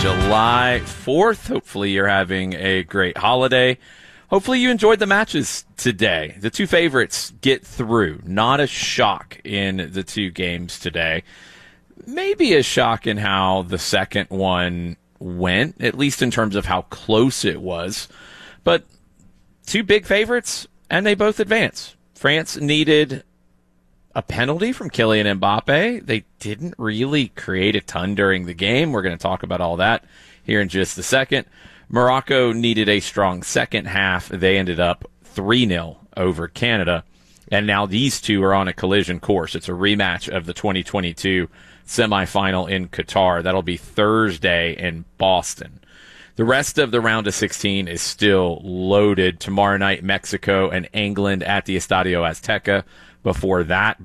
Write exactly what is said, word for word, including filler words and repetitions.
July fourth. Hopefully you're having a great holiday. Hopefully you enjoyed the matches today. The two favorites get through. Not a shock in the two games today. Maybe a shock in how the second one went, at least in terms of how close it was. But two big favorites, and they both advance. France needed a penalty from Kylian Mbappe. They didn't really create a ton during the game. We're going to talk about all that here in just a second. Morocco needed a strong second half. They ended up three nil over Canada. And now these two are on a collision course. It's a rematch of the twenty twenty-two semifinal in Qatar. That'll be Thursday in Boston. The rest of the round of sixteen is still loaded. Tomorrow night, Mexico and England at the Estadio Azteca. Before that,